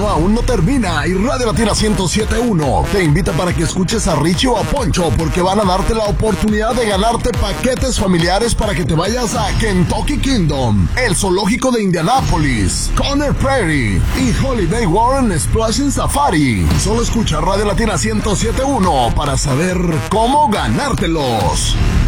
aún no termina y Radio Latina 107.1 te invita para que escuches a Richie o a Poncho porque van a darte la oportunidad de ganarte paquetes familiares para que te vayas a Kentucky Kingdom, el zoológico de Indianápolis, Conner Prairie y Holiday Warren Splashing Safari. Solo escucha Radio Latina 107.1 para saber cómo ganártelos.